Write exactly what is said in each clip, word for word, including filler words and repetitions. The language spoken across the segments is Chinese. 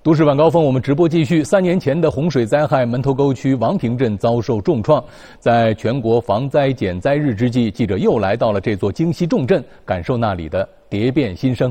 都市晚高峰，我们直播继续。三年前的洪水灾害，门头沟区王坪镇遭受重创。在全国防灾减灾日之际，记者又来到了这座京西重镇，感受那里的蝶变新生。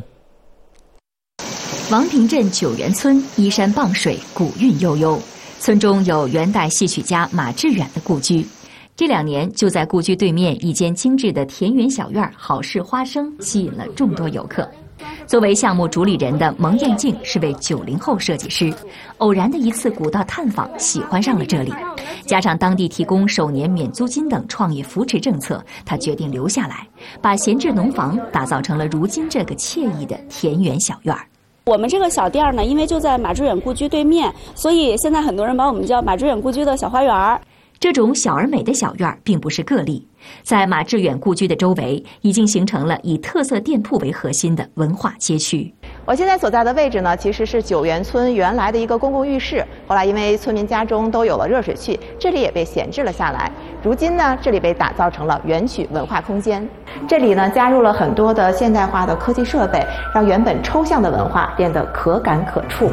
王坪镇九原村依山傍水，古韵悠悠。村中有元代戏曲家马致远的故居。这两年，就在故居对面一间精致的田园小院，好事花生吸引了众多游客。作为项目主理人的蒙艳静是位九零后设计师，偶然的一次古道探访，喜欢上了这里。加上当地提供首年免租金等创业扶持政策，他决定留下来，把闲置农房打造成了如今这个惬意的田园小院。 我们这个小店呢，因为就在马致远故居对面，所以现在很多人把我们叫马致远故居的小花园。 这种小而美的小院并不是个例，在马致远故居的周围已经形成了以特色店铺为核心的文化街区。 我现在所在的位置呢，其实是九原村原来的一个公共浴室，后来因为村民家中都有了热水器，这里也被闲置了下来。如今呢，这里被打造成了园曲文化空间。这里呢，加入了很多的现代化的科技设备，让原本抽象的文化变得可感可触。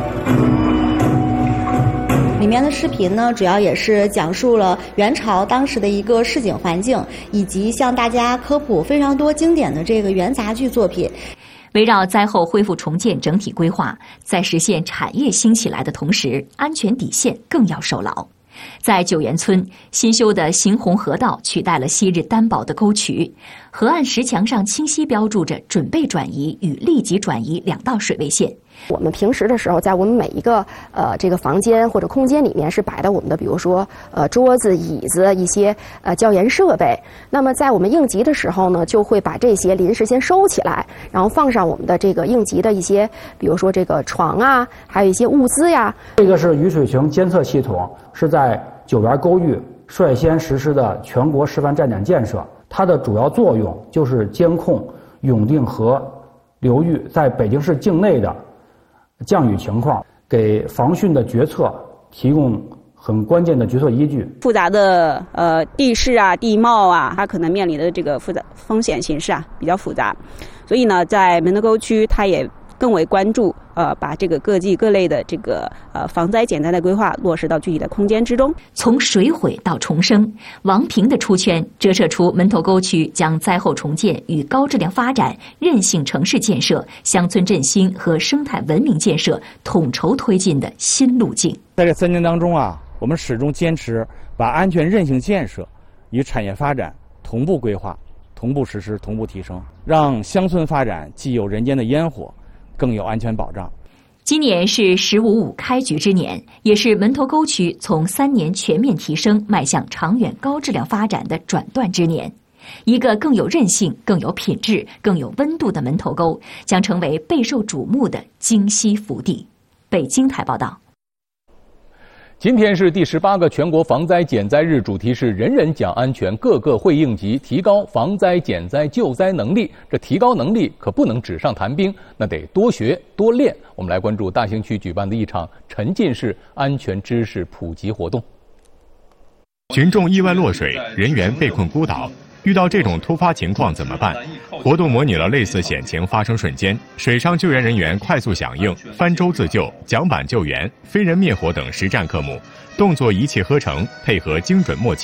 里面的视频呢，主要也是讲述了元朝当时的一个市井环境，以及向大家科普非常多经典的这个元杂剧作品。 围绕灾后恢复重建整体规划，在实现产业兴起来的同时，安全底线更要守牢。在九原村，新修的行洪河道取代了昔日单薄的沟渠，河岸石墙上清晰标注着准备转移与立即转移两道水位线。 我们平时的时候，在我们每一个呃这个房间或者空间里面是摆的我们的，比如说呃桌子、椅子、一些呃教研设备。那么在我们应急的时候呢，就会把这些临时先收起来，然后放上我们的这个应急的一些，比如说这个床啊，还有一些物资呀。 这个是雨水情监测系统，是在九原沟域率先实施的全国示范站点建设。它的主要作用就是监控永定河流域在北京市境内的降雨情况，给防汛的决策提供很关键的决策依据。 复杂的呃地势啊、地貌啊，它可能面临的这个复杂风险形势啊比较复杂，所以呢，在门头沟区，它也更为关注呃把这个各季各类的这个呃防灾减灾的规划落实到具体的空间之中。 从水毁到重生，王坪的出圈折射出门头沟区将灾后重建与高质量发展、韧性城市建设、乡村振兴和生态文明建设统筹推进的新路径。 在这三年当中啊，我们始终坚持把安全韧性建设与产业发展同步规划、同步实施、同步提升，让乡村发展既有人间的烟火，更有安全保障。 今年是“十五五”开局之年，也是门头沟区从三年全面提升迈向长远高质量发展的转段之年。一个更有韧性、更有品质、更有温度的门头沟，将成为备受瞩目的京西福地。北京台报道。 今天是第十八个全国防灾减灾日，主题是人人讲安全，个个会应急，提高防灾减灾救灾能力。这提高能力可不能纸上谈兵，那得多学多练。我们来关注大兴区举办的一场沉浸式安全知识普及活动。 群众意外落水，人员被困孤岛，遇到这种突发情况怎么办？活动模拟了类似险情发生瞬间，水上救援人员快速响应、翻舟自救、桨板救援、飞人灭火等实战科目，动作一气呵成，配合精准默契。